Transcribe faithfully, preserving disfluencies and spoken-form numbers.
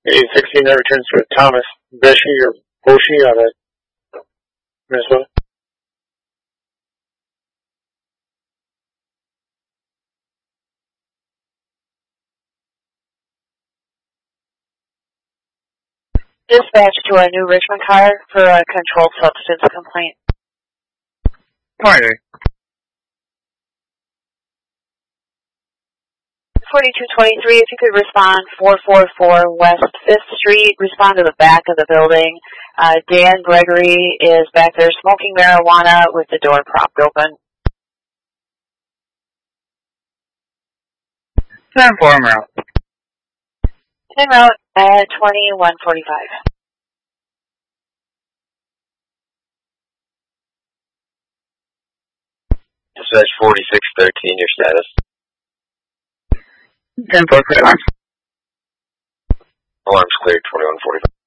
eight sixteen, that returns to Thomas Beshi or Boshi out of Minnesota. Dispatch to our New Richmond car for a controlled substance complaint. Friday. forty-two twenty-three, if you could respond four forty-four West fifth Street, respond to the back of the building. Uh, Dan Gregory is back there smoking marijuana with the door propped open. ten four route. En route at twenty-one forty-five. Dispatch forty-six thirteen, your status. ten four clear. Alarm's cleared, twenty-one forty-five.